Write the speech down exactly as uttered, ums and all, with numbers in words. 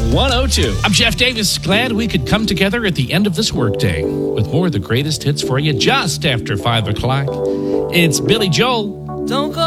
one oh two. I'm Jeff Davis. Glad we could come together at the end of this workday with more of the greatest hits for you just after five o'clock. It's Billy Joel. Don't go